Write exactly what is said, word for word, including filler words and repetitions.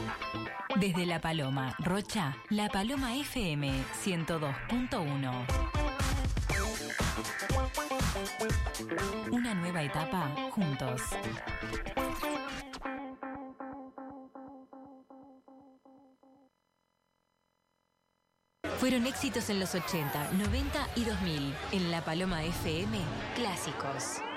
Desde La Paloma, Rocha, La Paloma F M ciento dos punto uno. Una nueva etapa juntos. Fueron éxitos en los ochenta, noventa y dos mil. En La Paloma F M, clásicos.